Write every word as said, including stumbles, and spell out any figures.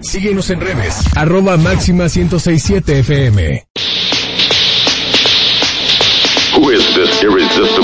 Síguenos en redes, arroba máxima ciento seis punto siete F M. Who is this irresistible